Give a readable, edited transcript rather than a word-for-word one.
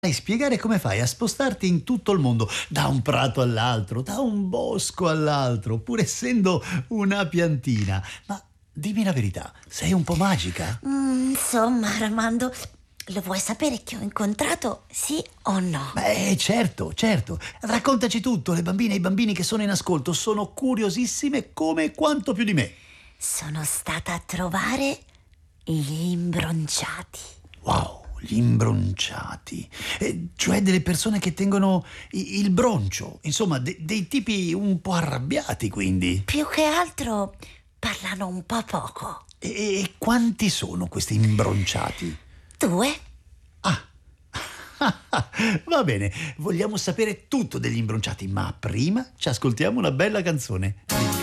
Spiegare come fai a spostarti in tutto il mondo, da un prato all'altro, da un bosco all'altro, pur essendo una piantina. Ma dimmi la verità, sei un po' magica? Insomma, Armando, lo vuoi sapere chi ho incontrato, sì o no? Beh, certo, certo. Raccontaci tutto, le bambine e i bambini che sono in ascolto sono curiosissime come e quanto più di me. Sono stata a trovare gli imbronciati. Wow, gli imbronciati. Cioè delle persone che tengono il broncio. Insomma, dei tipi un po' arrabbiati, quindi. Più che altro parlano un po' poco. E quanti sono questi imbronciati? 2? Ah, va bene, vogliamo sapere tutto degli imbronciati, ma prima ci ascoltiamo una bella canzone.